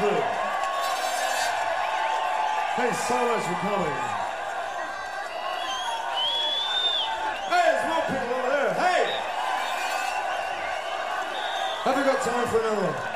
lovely. Thanks so much for coming. Hey, there's more people over there. Hey! Have we got time for another one?